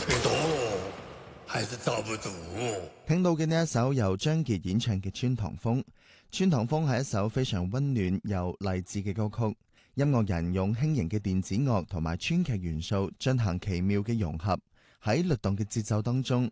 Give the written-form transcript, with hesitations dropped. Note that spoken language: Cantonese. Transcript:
還是找不到。 聽到嘅呢一首由張傑演唱嘅《穿堂風》，《穿堂風》係一首非常溫暖又勵志嘅歌曲。音樂人用輕盈嘅電子樂同埋川劇元素進行奇妙嘅融合，喺律動嘅節奏當中，